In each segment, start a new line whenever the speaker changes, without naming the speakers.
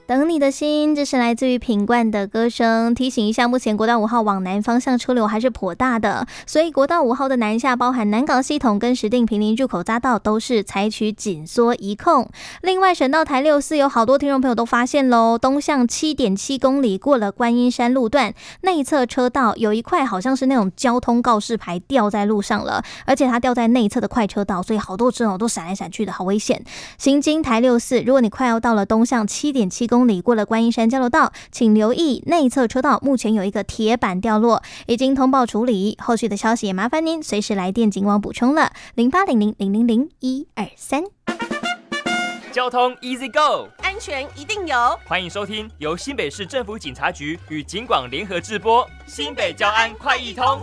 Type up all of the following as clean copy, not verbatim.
等你的心，这是来自于品冠的歌声。提醒一下，目前国道5号往南方向车流还是颇大的，所以国道5号的南下，包含南港系统跟石碇坪林入口匝道，都是采取紧缩移控。另外，省道台64有好多听众朋友都发现喽，东向7.7公里过了观音山路段内侧车道，有一块好像是那种交通告示牌掉在路上了，而且它掉在内侧的快车道，所以好多车都闪来闪去的，好危险。行经台64，如果你快要到了东向7.7公里过了观音山交流道，请留意内侧车道目前有一个铁板掉落，已经通报处理，后续的消息也麻烦您随时来电警网补充了0800000123。
交通 Easy Go，
安全一定有。
欢迎收听由新北市政府警察局与警广联合制播新北交安快易通。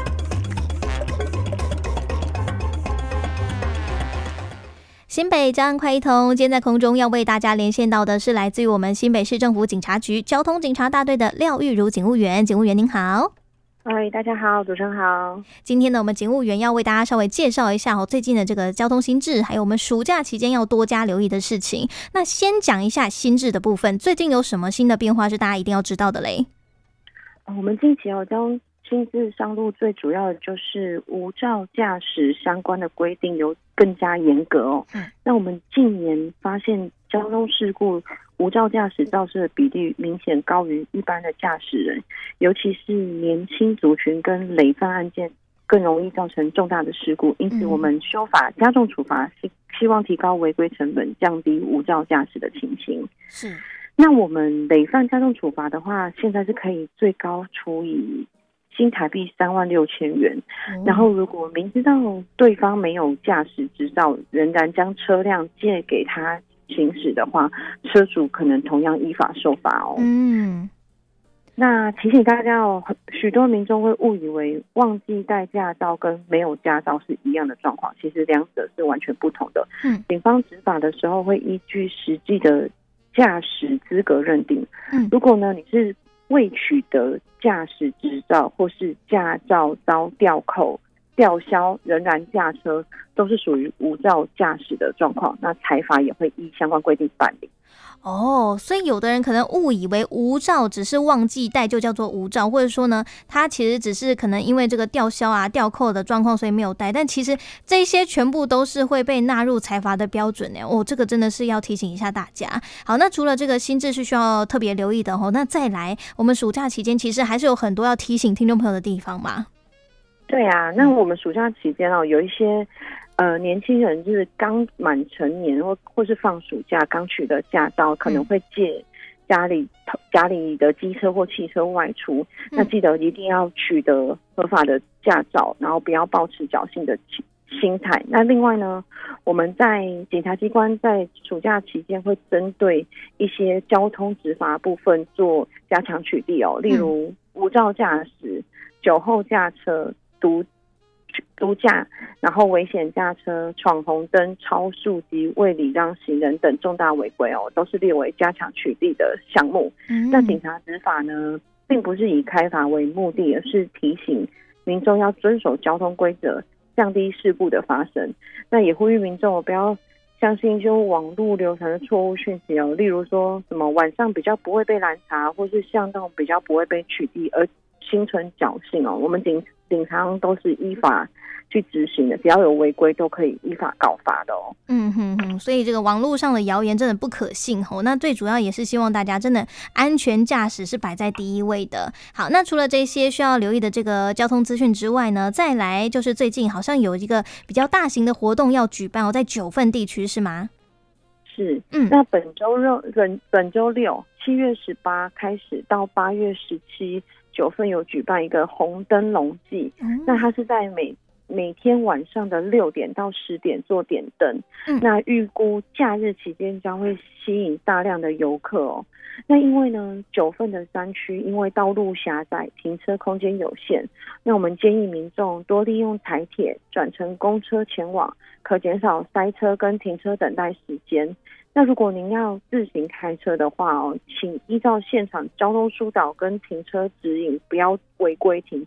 新北交安快一通，今天在空中要为大家连线到的是来自于我们新北市政府警察局交通警察大队的廖玉如警务员。警务员您好。
嗨，大家好，主持人好。
今天呢，我们警务员要为大家稍微介绍一下最近的这个交通新制，还有我们暑假期间要多加留意的事情。那先讲一下新制的部分，最近有什么新的变化是大家一定要知道的嘞？
我们近期交通新制上路，最主要的就是无照驾驶相关的规定有更加严格哦。那我们近年发现交通事故无照驾驶肇事的比例明显高于一般的驾驶人，尤其是年轻族群跟累犯案件更容易造成重大的事故，因此我们修法加重处罚，希望提高违规成本，降低无照驾驶的情形。
是。
那我们累犯加重处罚的话，现在是可以最高处以新台币36000元，然后如果明知道对方没有驾驶执照，仍然将车辆借给他行驶的话，车主可能同样依法受罚哦。那提醒大家哦，许多民众会误以为忘记带驾照跟没有驾照是一样的状况，其实两者是完全不同的。警方执法的时候会依据实际的驾驶资格认定。如果呢你是未取得驾驶执照或是驾照遭吊扣、吊销仍然驾车，都是属于无照驾驶的状况，那裁罚也会依相关规定办理。
所以有的人可能误以为无照只是忘记带就叫做无照，或者说呢他其实只是可能因为这个吊销啊吊扣的状况所以没有带，但其实这些全部都是会被纳入裁罚的标准这个真的是要提醒一下大家。好，那除了这个新制是需要特别留意的那再来我们暑假期间其实还是有很多要提醒听众朋友的地方嘛。
对啊，那我们暑假期间有一些年轻人就是刚满成年或是放暑假刚取得驾照，可能会借家里的机车或汽车外出，那记得一定要取得合法的驾照，然后不要抱持侥幸的心态。那另外呢，我们在检察机关在暑假期间会针对一些交通执法部分做加强取缔例如无照驾驶、酒后驾车、毒驾，然后危险驾车、闯红灯、超速及未礼让行人等重大违规都是列为加强取缔的项目。那警察执法呢，并不是以开罚为目的，而是提醒民众要遵守交通规则，降低事故的发生。那也呼吁民众不要相信就网络流传的错误讯息例如说什么晚上比较不会被拦查，或是像那种比较不会被取缔而心存侥幸我们警察都是依法去执行的，只要有违规都可以依法告发的
所以这个网络上的谣言真的不可信那最主要也是希望大家真的安全驾驶是摆在第一位的。好，那除了这些需要留意的这个交通资讯之外呢，再来就是最近好像有一个比较大型的活动要举办在九份地区是吗？
是，那本周六7月18开始到8月17，九份有举办一个红灯笼祭，那它是在每天晚上的6点到10点做点灯，那预估假日期间将会吸引大量的游客那因为呢，九份的山区因为道路狭窄，停车空间有限，那我们建议民众多利用台铁转乘公车前往，可减少塞车跟停车等待时间。那如果您要自行开车的话请依照现场交通疏导跟停车指引，不要违规停